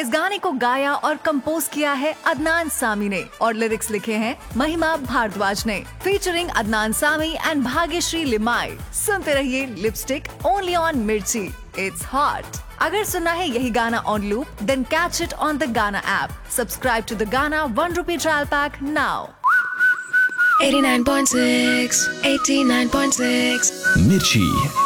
इस गाने को गाया और कंपोज किया है अदनान सामी ने और लिरिक्स लिखे हैं महिमा भारद्वाज ने, फीचरिंग अदनान सामी एंड भाग्यश्री लिमाई। सुनते रहिए लिपस्टिक ओनली ऑन मिर्ची, इट्स हॉट। अगर सुनना है यही गाना on loop, then catch it on the गाना ऐप। सब्सक्राइब टू द गाना ₹1 ट्रायल पैक नाउ। 89.6 89.6 मिर्ची।